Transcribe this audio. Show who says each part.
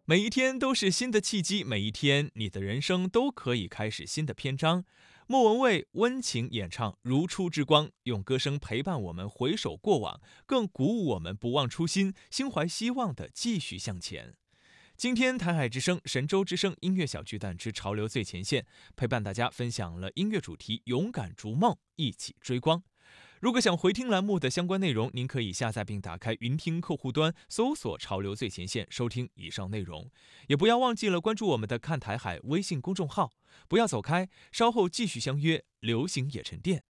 Speaker 1: 每一天都是新的契机，每一天你的人生都可以开始新的篇章。莫文蔚温情演唱《如初之光》，用歌声陪伴我们回首过往，更鼓舞我们不忘初心，心怀希望的继续向前。今天台海之声、神州之声音乐小巨蛋之潮流最前线，陪伴大家分享了音乐主题勇敢逐梦，一起追光。如果想回听栏目的相关内容，您可以下载并打开云听客户端，搜索潮流最前线，收听以上内容。也不要忘记了关注我们的看台海微信公众号。不要走开，稍后继续相约流行也沉淀。